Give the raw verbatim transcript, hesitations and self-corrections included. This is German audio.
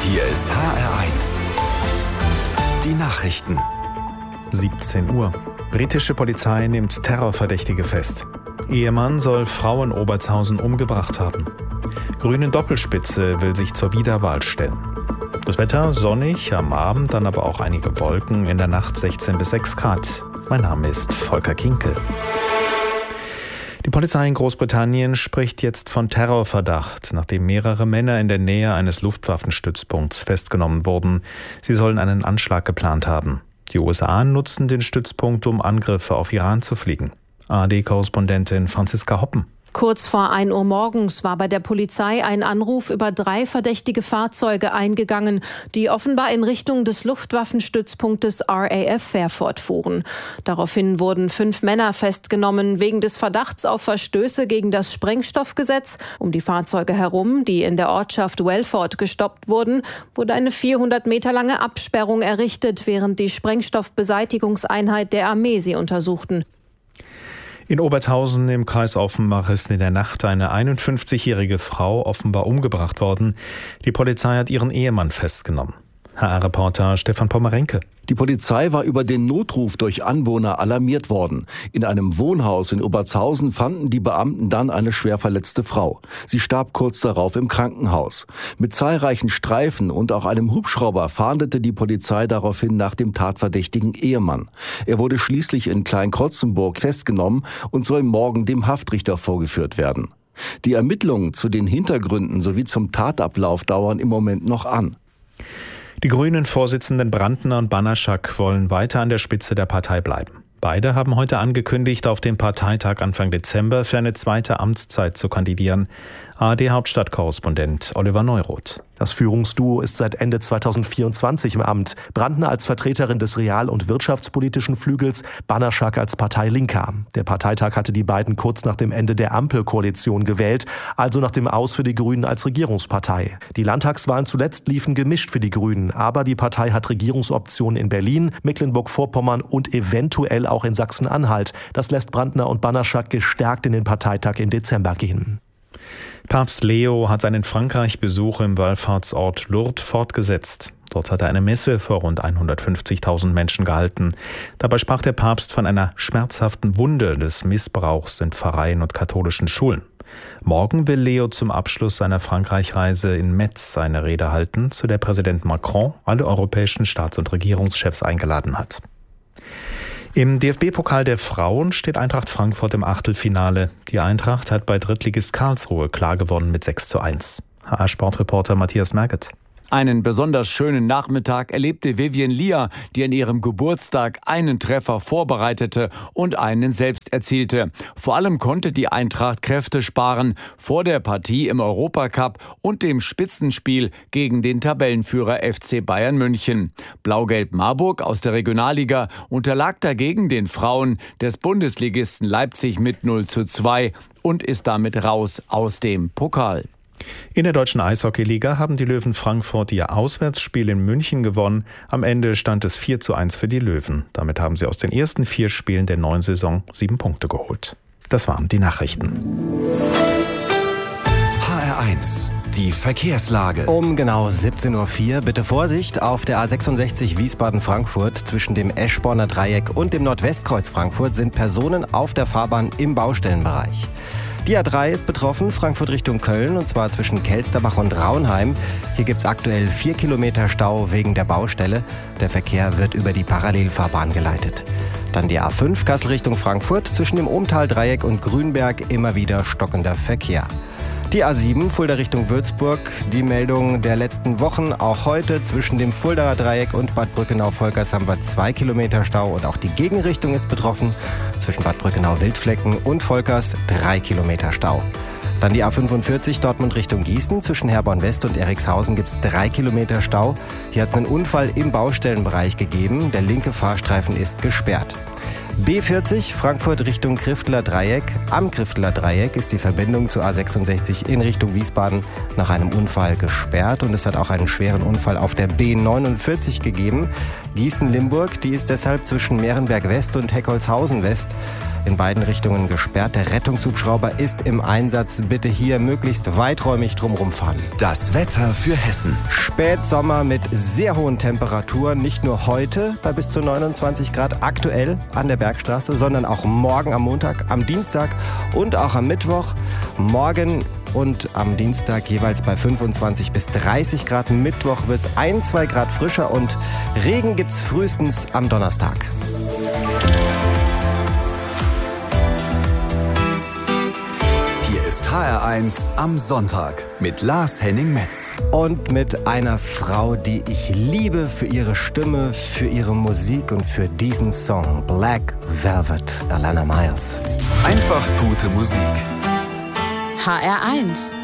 Hier ist H R eins. Die Nachrichten. siebzehn Uhr. Britische Polizei nimmt Terrorverdächtige fest. Ehemann soll Frau in Obertshausen umgebracht haben. Grüne Doppelspitze will sich zur Wiederwahl stellen. Das Wetter sonnig, am Abend dann aber auch einige Wolken, in der Nacht sechzehn bis sechs Grad. Mein Name ist Volker Kinkel. Die Polizei in Großbritannien spricht jetzt von Terrorverdacht, nachdem mehrere Männer in der Nähe eines Luftwaffenstützpunkts festgenommen wurden. Sie sollen einen Anschlag geplant haben. Die U S A nutzten den Stützpunkt, um Angriffe auf Iran zu fliegen. A R D-Korrespondentin Franziska Hoppen. Kurz vor ein Uhr morgens war bei der Polizei ein Anruf über drei verdächtige Fahrzeuge eingegangen, die offenbar in Richtung des Luftwaffenstützpunktes R A F Fairford fuhren. Daraufhin wurden fünf Männer festgenommen wegen des Verdachts auf Verstöße gegen das Sprengstoffgesetz. Um die Fahrzeuge herum, die in der Ortschaft Welford gestoppt wurden, wurde eine vierhundert Meter lange Absperrung errichtet, während die Sprengstoffbeseitigungseinheit der Armee sie untersuchten. In Obertshausen im Kreis Offenbach ist in der Nacht eine einundfünfzigjährige Frau offenbar umgebracht worden. Die Polizei hat ihren Ehemann festgenommen. H R-Reporter Stefan Pommerenke. Die Polizei war über den Notruf durch Anwohner alarmiert worden. In einem Wohnhaus in Obertshausen fanden die Beamten dann eine schwer verletzte Frau. Sie starb kurz darauf im Krankenhaus. Mit zahlreichen Streifen und auch einem Hubschrauber fahndete die Polizei daraufhin nach dem tatverdächtigen Ehemann. Er wurde schließlich in Kleinkrotzenburg festgenommen und soll morgen dem Haftrichter vorgeführt werden. Die Ermittlungen zu den Hintergründen sowie zum Tatablauf dauern im Moment noch an. Die Grünen-Vorsitzenden Brandner und Banaszak wollen weiter an der Spitze der Partei bleiben. Beide haben heute angekündigt, auf dem Parteitag Anfang Dezember für eine zweite Amtszeit zu kandidieren. A R D-Hauptstadtkorrespondent Oliver Neuroth. Das Führungsduo ist seit Ende zweitausendvierundzwanzig im Amt. Brandner als Vertreterin des real- und wirtschaftspolitischen Flügels, Banaszak als Parteilinker. Der Parteitag hatte die beiden kurz nach dem Ende der Ampelkoalition gewählt, also nach dem Aus für die Grünen als Regierungspartei. Die Landtagswahlen zuletzt liefen gemischt für die Grünen, aber die Partei hat Regierungsoptionen in Berlin, Mecklenburg-Vorpommern und eventuell auch in Sachsen-Anhalt. Das lässt Brandner und Banaszak gestärkt in den Parteitag im Dezember gehen. Papst Leo hat seinen Frankreich-Besuch im Wallfahrtsort Lourdes fortgesetzt. Dort hat er eine Messe vor rund hundertfünfzigtausend Menschen gehalten. Dabei sprach der Papst von einer schmerzhaften Wunde des Missbrauchs in Pfarreien und katholischen Schulen. Morgen will Leo zum Abschluss seiner Frankreich-Reise in Metz eine Rede halten, zu der Präsident Macron alle europäischen Staats- und Regierungschefs eingeladen hat. Im D F B-Pokal der Frauen steht Eintracht Frankfurt im Achtelfinale. Die Eintracht hat bei Drittligist Karlsruhe klar gewonnen mit sechs zu eins. H R-Sportreporter Matthias Merget. Einen besonders schönen Nachmittag erlebte Vivian Lier, die an ihrem Geburtstag einen Treffer vorbereitete und einen selbst erzielte. Vor allem konnte die Eintracht Kräfte sparen vor der Partie im Europacup und dem Spitzenspiel gegen den Tabellenführer F C Bayern München. Blau-Gelb Marburg aus der Regionalliga unterlag dagegen den Frauen des Bundesligisten Leipzig mit null zu zwei und ist damit raus aus dem Pokal. In der deutschen Eishockeyliga haben die Löwen Frankfurt ihr Auswärtsspiel in München gewonnen. Am Ende stand es vier zu eins für die Löwen. Damit haben sie aus den ersten vier Spielen der neuen Saison sieben Punkte geholt. Das waren die Nachrichten. H R eins. Die Verkehrslage. Um genau siebzehn Uhr vier bitte Vorsicht auf der A sechsundsechzig Wiesbaden-Frankfurt. Zwischen dem Eschborner Dreieck und dem Nordwestkreuz Frankfurt sind Personen auf der Fahrbahn im Baustellenbereich. Die A drei ist betroffen, Frankfurt Richtung Köln, und zwar zwischen Kelsterbach und Raunheim. Hier gibt es aktuell vier Kilometer Stau wegen der Baustelle. Der Verkehr wird über die Parallelfahrbahn geleitet. Dann die A fünf Kassel Richtung Frankfurt, zwischen dem Ohmtal-Dreieck und Grünberg immer wieder stockender Verkehr. Die A sieben Fulda Richtung Würzburg, die Meldung der letzten Wochen. Auch heute zwischen dem Fuldaer Dreieck und Bad Brückenau-Volkers haben wir zwei Kilometer Stau und auch die Gegenrichtung ist betroffen. Zwischen Bad Brückenau-Wildflecken und Volkers drei Kilometer Stau. Dann die A fünfundvierzig Dortmund Richtung Gießen. Zwischen Herborn West und Erikshausen gibt es drei Kilometer Stau. Hier hat es einen Unfall im Baustellenbereich gegeben. Der linke Fahrstreifen ist gesperrt. B vierzig Frankfurt Richtung Krifteler Dreieck. Am Krifteler Dreieck ist die Verbindung zur A sechsundsechzig in Richtung Wiesbaden nach einem Unfall gesperrt. Und es hat auch einen schweren Unfall auf der B neunundvierzig gegeben. Gießen-Limburg, die ist deshalb zwischen Mehrenberg West und Heckholzhausen West in beiden Richtungen gesperrt. Der Rettungshubschrauber ist im Einsatz. Bitte hier möglichst weiträumig drumherum fahren. Das Wetter für Hessen. Spätsommer mit sehr hohen Temperaturen. Nicht nur heute bei bis zu neunundzwanzig Grad aktuell an der Bergstraße, sondern auch morgen am Montag, am Dienstag und auch am Mittwoch. Morgen und am Dienstag jeweils bei fünfundzwanzig bis dreißig Grad. Mittwoch wird es ein, zwei Grad frischer und Regen gibt es frühestens am Donnerstag. Hier ist H R eins am Sonntag mit Lars Henning-Metz. Und mit einer Frau, die ich liebe für ihre Stimme, für ihre Musik und für diesen Song. Black Velvet, Alana Miles. Einfach gute Musik. H R eins